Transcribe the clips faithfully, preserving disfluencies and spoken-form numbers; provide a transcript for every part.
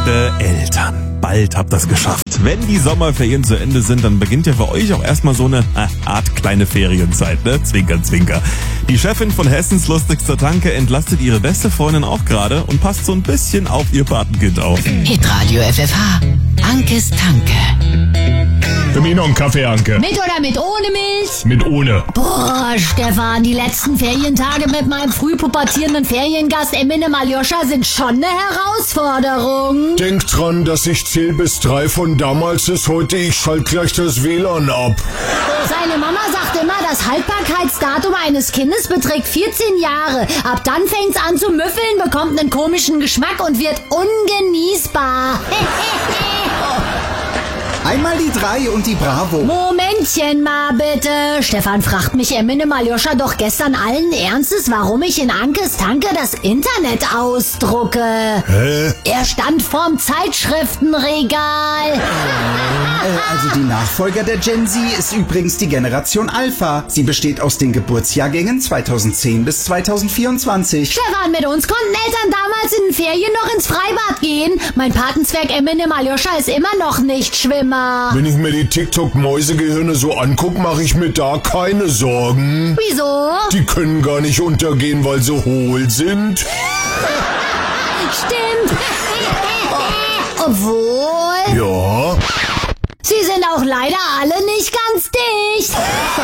Liebe Eltern, bald habt ihr es geschafft. Wenn die Sommerferien zu Ende sind, dann beginnt ja für euch auch erstmal so eine äh, Art kleine Ferienzeit, ne? Zwinker, zwinker. Die Chefin von Hessens lustigster Tanke entlastet ihre beste Freundin auch gerade und passt so ein bisschen auf ihr Patenkind auf. Hitradio F F H, Ankes Tanke. Für mich noch einen Kaffee, Anke. Mit oder mit ohne Milch? Mit ohne. Boah, Stefan, die letzten Ferientage mit meinem früh pubertierenden Feriengast Eminem Aljoscha sind schon eine Herausforderung. Denk dran, dass ich zähl bis drei von damals ist heute. Ich schalt gleich das W L A N ab. Seine Mama sagt immer, das Haltbarkeitsdatum eines Kindes beträgt vierzehn Jahre. Ab dann fängt's an zu müffeln, bekommt einen komischen Geschmack und wird ungenießbar. Einmal die drei und die Bravo. Momentchen mal bitte. Stefan fragt mich Eminem Aljoscha doch gestern allen Ernstes, warum ich in Ankes Tanke das Internet ausdrucke. Hä? Er stand vorm Zeitschriftenregal. Äh, also die Nachfolger der Gen Z ist übrigens die Generation Alpha. Sie besteht aus den Geburtsjahrgängen zweitausendzehn bis zweitausendvierundzwanzig. Stefan, mit uns konnten Eltern damals in den Ferien noch ins Freibad gehen. Mein Patenzwerg Eminem Aljoscha ist immer noch nicht Schwimmer. Wenn ich mir die TikTok-Mäusegehirne so anguck, mache ich mir da keine Sorgen. Wieso? Die können gar nicht untergehen, weil sie hohl sind. Stimmt. Obwohl... Ja. Sie sind auch leider alle nicht ganz dicht.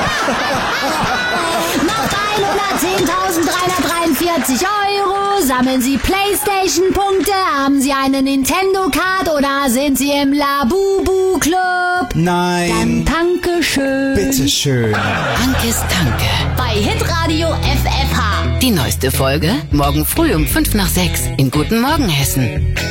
Noch hundertzehntausenddreihundertdreiundvierzig Euro. Sammeln Sie PlayStation-Punkte? Haben Sie eine Nintendo-Card oder sind Sie im Labubu-Club? Nein. Dann Dankeschön. Bitteschön. Ankes Tanke. Bei Hitradio F F H. Die neueste Folge morgen früh um fünf nach sechs in Guten Morgen Hessen.